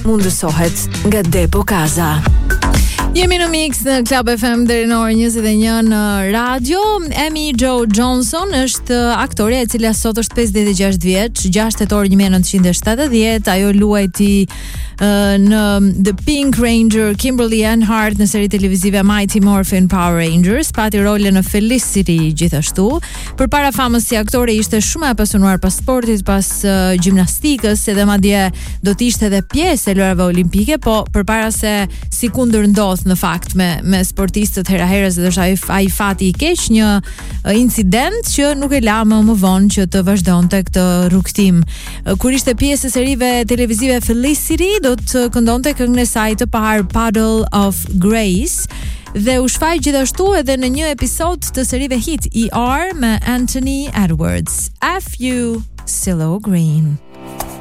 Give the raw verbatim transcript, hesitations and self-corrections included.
mundësohet nga Depo Kaza. Jemi në mix në Club F M deri në orën njëzet e një në radio. Amy Jo Johnson është aktore e cila sot është pesëdhjetë e gjashtë vjeç, gjashtë tetor një mijë e nëntëqind e shtatëdhjetë. Ajo luajti uh, në The Pink Ranger Kimberly Ann Hart në seri televizive Mighty Morphin Power Rangers, pati role në Felicity gjithashtu. Përpara famës si aktore ishte shumë e apasionuar pas sportit, pas uh, gjimnastikës, edhe madje do të ishte edhe pjesë e lojrave olimpike, po përpara se si kundër ndodh në fakt me me sportistët hera herës dhe është ai ai fati i keq, një uh, incident që nuk e la më më vonë që të vazhdonte këtë rrugtim. Uh, kur ishte pjesë e serive televizive Felicity, do të këndonte këngën e saj të parë Puddle of Grace dhe u shfaq gjithashtu edhe në një episod të serive hit E R me Anthony Edwards. F U Silo Green.